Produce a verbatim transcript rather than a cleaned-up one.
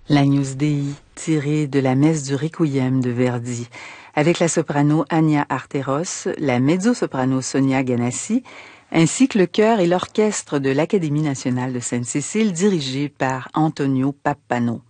L'Agnus Dei, tiré de la messe du Requiem de Verdi, avec la soprano Anya Arteros, la mezzo-soprano Sonia Ganassi, ainsi que le chœur et l'orchestre de l'Académie nationale de Sainte-Cécile dirigé par Antonio Pappano.